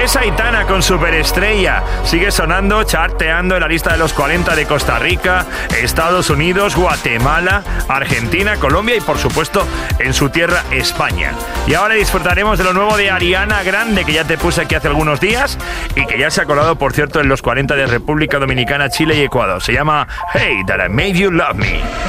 es Aitana con Superestrella. Sigue sonando, charteando en la lista de los 40 de Costa Rica, Estados Unidos, Guatemala, Argentina, Colombia y por supuesto en su tierra España. Y ahora disfrutaremos de lo nuevo de Ariana Grande, que ya te puse aquí hace algunos días y que ya se ha colado, por cierto, en los 40 de República Dominicana, Chile y Ecuador. Se llama Hey That I Made You Love Me.